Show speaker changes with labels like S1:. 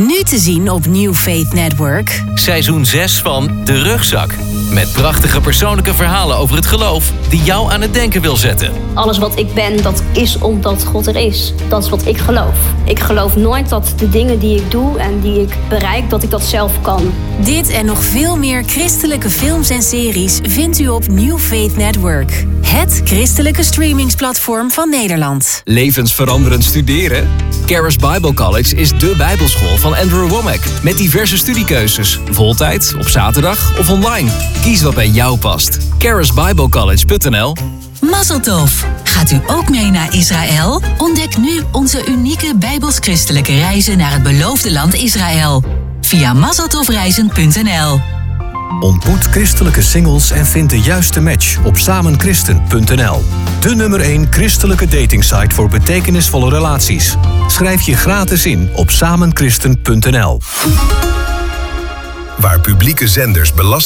S1: Nu te zien op New Faith Network.
S2: Seizoen 6 van De Rugzak. Met prachtige persoonlijke verhalen over het geloof die jou aan het denken wil zetten.
S3: Alles wat ik ben, dat is omdat God er is. Dat is wat ik geloof. Ik geloof nooit dat de dingen die ik doe en die ik bereik, dat ik dat zelf kan.
S1: Dit en nog veel meer christelijke films en series vindt u op New Faith Network. Het christelijke streamingsplatform van Nederland.
S4: Levensveranderend studeren? Charis Bible College is dé bijbelschool van Andrew Wommack. Met diverse studiekeuzes. Voltijd, op zaterdag of online. Kies wat bij jou past. charisbiblecollege.nl.
S5: Mazel tov! Gaat u ook mee naar Israël? Ontdek nu onze unieke bijbels-christelijke reizen naar het beloofde land Israël. Via mazeltovreizen.nl.
S6: Ontmoet christelijke singles en vind de juiste match op samenchristen.nl. De nummer 1 christelijke datingsite voor betekenisvolle relaties. Schrijf je gratis in op samenchristen.nl.
S7: Waar publieke zenders